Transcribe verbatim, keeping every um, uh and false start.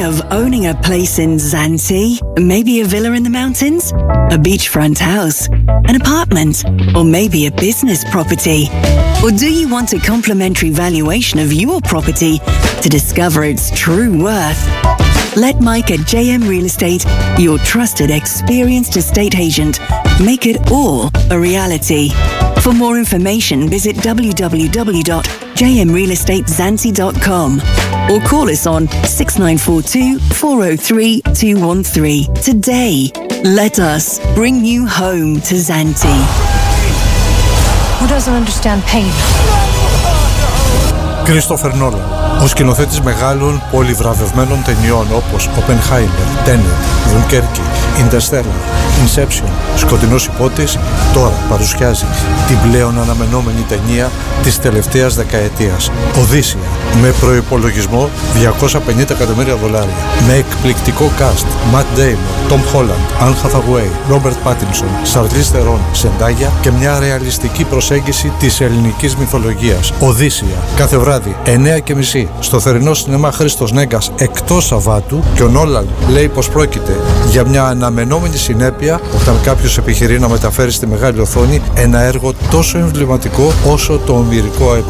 of owning a place in Zante? Maybe a villa in the mountains? A beachfront house? An apartment? Or maybe a business property? Or do you want a complimentary valuation of your property to discover its true worth? Let Mike at J M Real Estate, your trusted, experienced estate agent, make it all a reality. For more information, visit w w w dot j m real estate zante dot com or call us on six nine four two, four oh three, two one three. Today, let us bring you home to Zante. Who doesn't understand pain? Κρίστοφερ Νόλαν, ο σκηνοθέτης μεγάλων πολυβραβευμένων ταινιών όπως Oppenheimer, Tenet, Dunkerque, Interstellar, Inception, Σκοτεινός υπότης, τώρα παρουσιάζει την πλέον αναμενόμενη ταινία της τελευταίας δεκαετίας, Οδύσσεια, με προϋπολογισμό διακόσια πενήντα εκατομμύρια δολάρια, με εκπληκτικό cast, Matt Damon, Tom Holland, Anne Hathaway, Robert Pattinson, Charlize Theron, Zendaya και μια ρεαλιστική προσέγγιση της ελληνικής μυθολογίας. Οδύσσεια, κάθε βράδυ εννιά και μισή στο θερινό σινεμά Χρήστος Νέγκας εκτός Σαββάτου, και ο Νόλαν λέει πως πρόκειται για μια αναμενόμενη συνέπεια όταν κάποιος επιχειρεί να μεταφέρει στη μεγάλη οθόνη ένα έργο τόσο εμβληματικό όσο το ομηρικό έπος.